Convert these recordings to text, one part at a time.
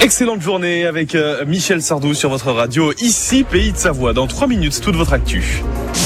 Excellente journée avec Michel Sardou sur votre radio, ici Pays de Savoie. Dans 3 minutes, toute votre actu.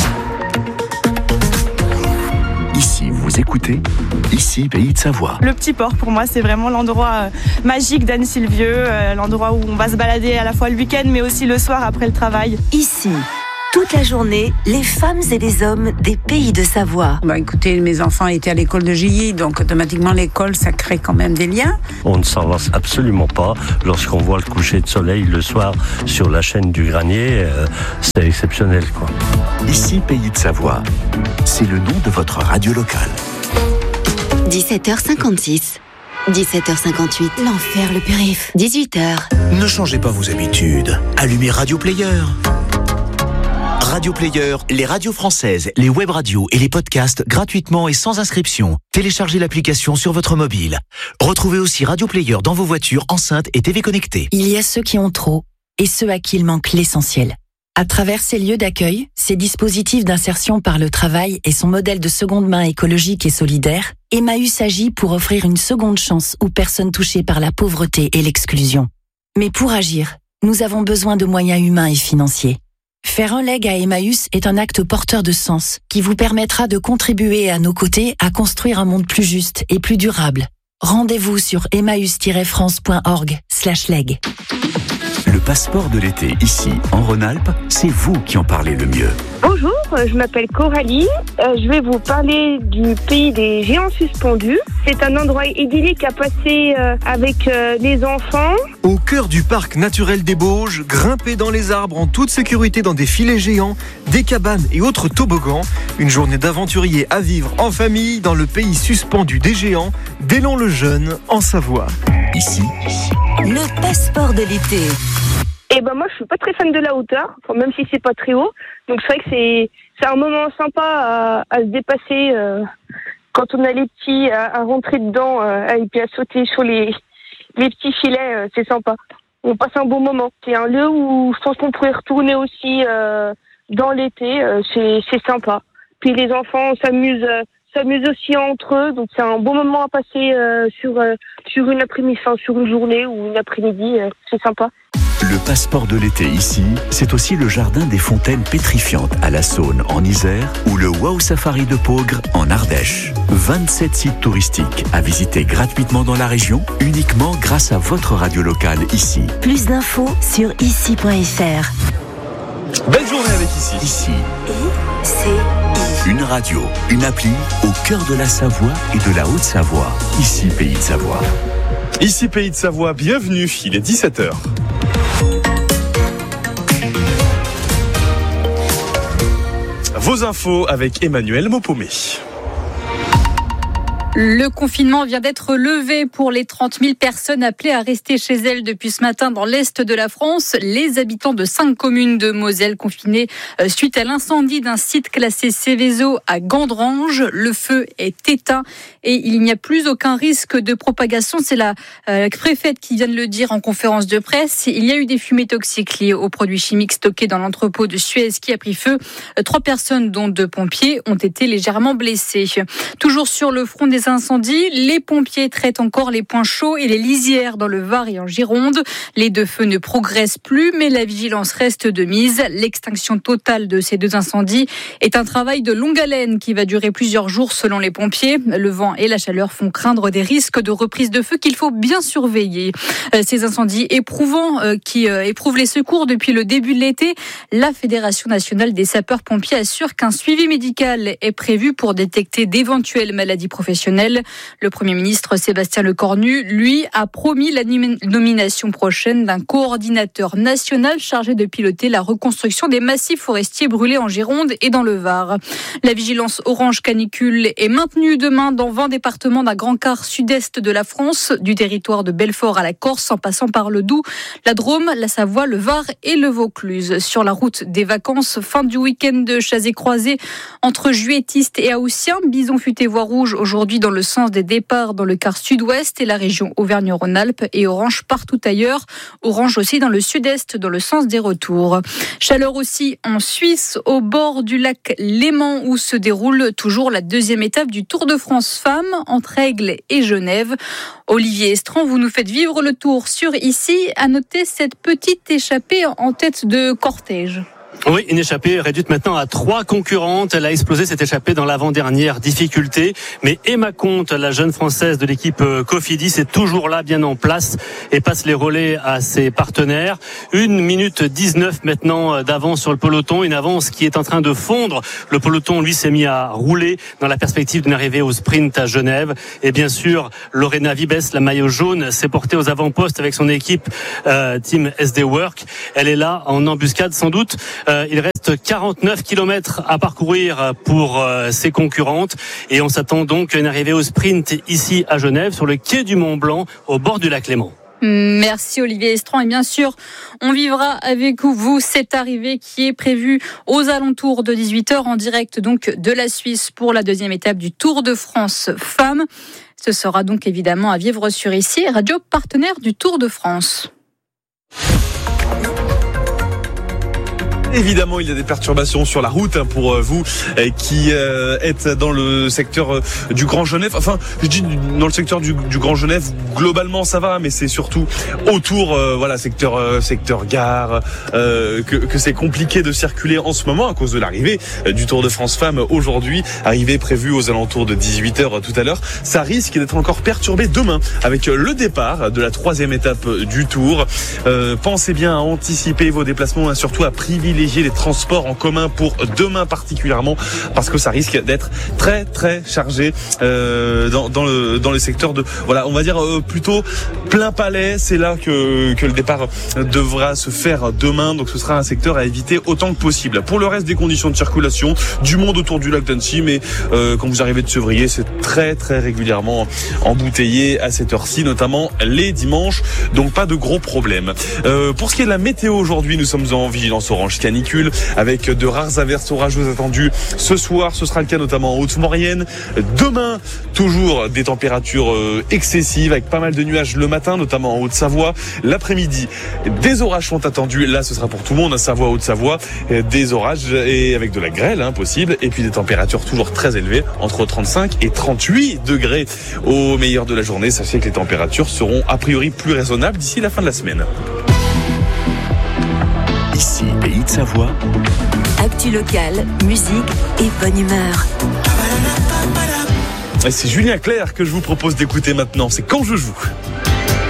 Ici, vous écoutez, ici Pays de Savoie. Le Petit Port, pour moi, c'est vraiment l'endroit magique d'Anne-Sylvieux, l'endroit où on va se balader à la fois le week-end, mais aussi le soir après le travail. Ici, toute la journée, les femmes et les hommes des Pays de Savoie. Écoutez, mes enfants étaient à l'école de Gilly, donc automatiquement l'école, ça crée quand même des liens. On ne s'en lasse absolument pas. Lorsqu'on voit le coucher de soleil le soir sur la chaîne du Granier, c'est exceptionnel, quoi. Ici Pays de Savoie, c'est le nom de votre radio locale. 17h56. 17h58, l'enfer le périph'. 18h. Ne changez pas vos habitudes. Allumez Radio Player. Radio Player, les radios françaises, les web radios et les podcasts gratuitement et sans inscription. Téléchargez l'application sur votre mobile. Retrouvez aussi Radio Player dans vos voitures, enceintes et TV connectées. Il y a ceux qui ont trop et ceux à qui il manque l'essentiel. À travers ces lieux d'accueil, ces dispositifs d'insertion par le travail et son modèle de seconde main écologique et solidaire, Emmaüs agit pour offrir une seconde chance aux personnes touchées par la pauvreté et l'exclusion. Mais pour agir, nous avons besoin de moyens humains et financiers. Faire un leg à Emmaüs est un acte porteur de sens qui vous permettra de contribuer à nos côtés à construire un monde plus juste et plus durable. Rendez-vous sur emmaüs-france.org/leg. Le passeport de l'été, ici, en Rhône-Alpes, c'est vous qui en parlez le mieux. Bonjour, je m'appelle Coralie. Je vais vous parler du pays des géants suspendus. C'est un endroit idyllique à passer avec les enfants. Au cœur du parc naturel des Bauges, grimper dans les arbres en toute sécurité dans des filets géants, des cabanes et autres toboggans. Une journée d'aventurier à vivre en famille dans le pays suspendu des géants, d'Élan-le-Jeune, en Savoie. Ici, Le passeport de l'été. Moi je suis pas très fan de la hauteur, même si c'est pas très haut. Donc c'est vrai que c'est un moment sympa à se dépasser quand on a les petits, à rentrer dedans et puis à sauter sur les petits filets, c'est sympa. On passe un bon moment. C'est un lieu où je pense qu'on pourrait retourner aussi dans l'été, c'est sympa. Puis les enfants s'amusent aussi entre eux, donc c'est un bon moment à passer sur une après-midi, sur une journée ou une après-midi, c'est sympa. le passeport de l'été ici, c'est aussi le jardin des fontaines pétrifiantes à la Saône en Isère ou le Wow Safari de Peaugres en Ardèche. 27 sites touristiques à visiter gratuitement dans la région, uniquement grâce à votre radio locale ici. Plus d'infos sur ici.fr. Belle journée avec Ici. Ici, ICI. une radio, une appli au cœur de la Savoie et de la Haute-Savoie. Ici, Pays de Savoie. Ici Pays de Savoie, bienvenue, il est 17h. Vos infos avec Emmanuel Maupomé. Le confinement vient d'être levé pour les 30 000 personnes appelées à rester chez elles depuis ce matin dans l'Est de la France. Les habitants de 5 communes de Moselle confinés suite à l'incendie d'un site classé Céveso à Gandrange. Le feu est éteint et il n'y a plus aucun risque de propagation. C'est la préfète qui vient de le dire en conférence de presse. Il y a eu des fumées toxiques liées aux produits chimiques stockés dans l'entrepôt de Suez qui a pris feu. 3 personnes, dont 2 pompiers, ont été légèrement blessées. Toujours sur le front des incendies, les pompiers traitent encore les points chauds et les lisières dans le Var et en Gironde. Les 2 feux ne progressent plus, mais la vigilance reste de mise. L'extinction totale de ces 2 incendies est un travail de longue haleine qui va durer plusieurs jours selon les pompiers. Le vent et la chaleur font craindre des risques de reprise de feu qu'il faut bien surveiller. Ces incendies éprouvants qui éprouvent les secours depuis le début de l'été, la Fédération nationale des sapeurs-pompiers assure qu'un suivi médical est prévu pour détecter d'éventuelles maladies professionnelles. Le Premier ministre Sébastien Lecornu, lui, a promis la nomination prochaine d'un coordinateur national chargé de piloter la reconstruction des massifs forestiers brûlés en Gironde et dans le Var. La vigilance orange canicule est maintenue demain dans 20 départements d'un grand quart sud-est de la France, du territoire de Belfort à la Corse, en passant par le Doubs, la Drôme, la Savoie, le Var et le Vaucluse. Sur la route des vacances, fin du week-end de chassés croisés entre Juettistes et Haussiens, Bison futé voie rouge aujourd'hui aujourd'hui dans le sens des départs dans le quart sud-ouest et la région Auvergne-Rhône-Alpes et orange partout ailleurs. Orange aussi dans le sud-est dans le sens des retours. Chaleur aussi en Suisse au bord du lac Léman où se déroule toujours la deuxième étape du Tour de France Femmes entre Aigle et Genève. Olivier Estran, vous nous faites vivre le tour sur ici. À noter cette petite échappée en tête de cortège. Oui, une échappée réduite maintenant à 3 concurrentes. Elle a explosé cette échappée dans l'avant-dernière difficulté. Mais Emma Comte, la jeune française de l'équipe Cofidis, est toujours là, bien en place et passe les relais à ses partenaires. 1 minute 19 maintenant d'avance sur le peloton. Une avance qui est en train de fondre. Le peloton, lui, s'est mis à rouler dans la perspective d'une arrivée au sprint à Genève. Et bien sûr, Lorena Vibes, la maillot jaune, s'est portée aux avant-postes avec son équipe Team SD Work. Elle est là en embuscade sans doute. Il reste 49 km à parcourir pour ses concurrentes et on s'attend donc à une arrivée au sprint ici à Genève sur le quai du Mont-Blanc au bord du lac Léman. Merci Olivier Estran et bien sûr on vivra avec vous cette arrivée qui est prévue aux alentours de 18h en direct donc de la Suisse pour la deuxième étape du Tour de France Femmes. Ce sera donc évidemment à vivre sur ici, radio partenaire du Tour de France. Évidemment, il y a des perturbations sur la route pour vous qui êtes dans le secteur du Grand Genève. Enfin, je dis dans le secteur du Grand Genève, globalement ça va, mais c'est surtout autour, secteur gare, que c'est compliqué de circuler en ce moment à cause de l'arrivée du Tour de France Femmes aujourd'hui, arrivée prévue aux alentours de 18h tout à l'heure. Ça risque d'être encore perturbé demain avec le départ de la 3e étape du Tour. Pensez bien à anticiper vos déplacements et surtout à privilégier les transports en commun pour demain particulièrement parce que ça risque d'être très très chargé dans le secteur de on va dire plutôt plein palais. C'est là que le départ devra se faire demain, donc ce sera un secteur à éviter autant que possible. Pour le reste des conditions de circulation, du monde autour du lac d'Annecy, mais quand vous arrivez de Sevrier, c'est très très régulièrement embouteillé à cette heure-ci, notamment les dimanches, donc pas de gros problèmes. Pour ce qui est de la météo aujourd'hui, nous sommes en vigilance orange canicule avec de rares averses orageuses attendues ce soir. Ce sera le cas notamment en Haute-Maurienne. Demain, toujours des températures excessives avec pas mal de nuages le matin, notamment en Haute-Savoie. L'après-midi, des orages sont attendus. Là, ce sera pour tout le monde, Savoie, Haute-Savoie. Des orages et avec de la grêle possible. Et puis des températures toujours très élevées, entre 35 et 38 degrés au meilleur de la journée. Sachez que les températures seront a priori plus raisonnables d'ici la fin de la semaine. Ici, Pays de Savoie. Actu locale, musique et bonne humeur. Et c'est Julien Clerc que je vous propose d'écouter maintenant. C'est Quand je joue.